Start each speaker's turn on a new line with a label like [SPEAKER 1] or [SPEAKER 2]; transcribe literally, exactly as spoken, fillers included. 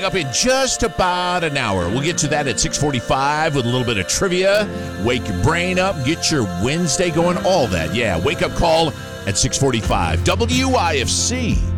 [SPEAKER 1] Up in just about an hour. We'll get to that at six forty-five with a little bit of trivia. Wake your brain up, get your Wednesday going, all that. Yeah, wake up call at six forty-five. W I F C.